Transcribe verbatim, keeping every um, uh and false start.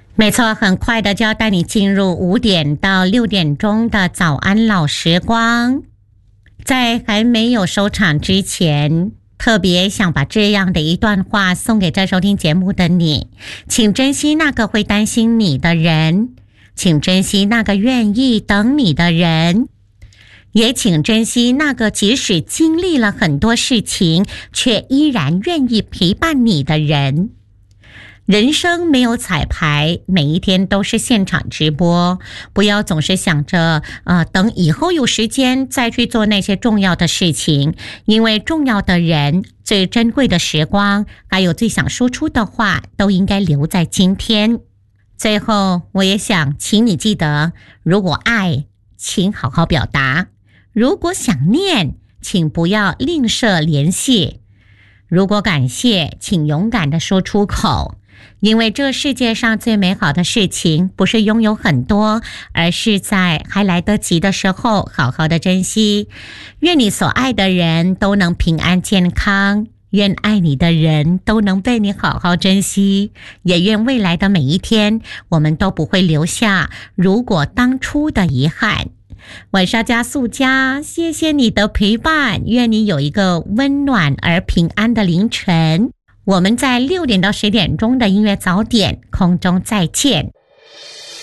没错，很快的就要带你进入五点到六点钟的早安老时光。在还没有收场之前，特别想把这样的一段话送给在收听节目的你，请珍惜那个会担心你的人，请珍惜那个愿意等你的人，也请珍惜那个即使经历了很多事情却依然愿意陪伴你的人。人生没有彩排，每一天都是现场直播，不要总是想着呃，等以后有时间再去做那些重要的事情，因为重要的人、最珍贵的时光，还有最想说出的话，都应该留在今天。最后，我也想请你记得，如果爱，请好好表达；如果想念，请不要吝啬联系；如果感谢，请勇敢地说出口。因为这世界上最美好的事情不是拥有很多，而是在还来得及的时候好好的珍惜。愿你所爱的人都能平安健康，愿爱你的人都能被你好好珍惜，也愿未来的每一天我们都不会留下如果当初的遗憾。晚上加速加，谢谢你的陪伴，愿你有一个温暖而平安的凌晨。我们在六点到十点钟的音乐早点空中再见。